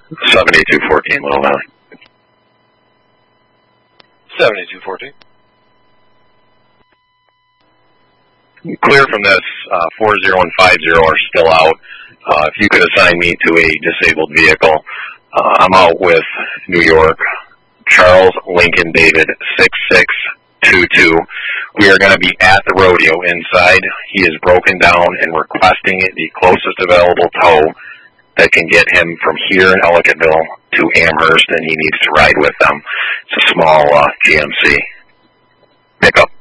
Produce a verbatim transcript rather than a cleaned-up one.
seventy-two fourteen, Little Valley. seventy-two fourteen. Clear from this, uh, four zero and five zero are still out. Uh, if you could assign me to a disabled vehicle, uh, I'm out with New York, Charles Lincoln David six six two two. We are going to be at the rodeo inside. He is broken down and requesting the closest available tow that can get him from here in Ellicottville to Amherst, and he needs to ride with them. It's a small uh, G M C pickup.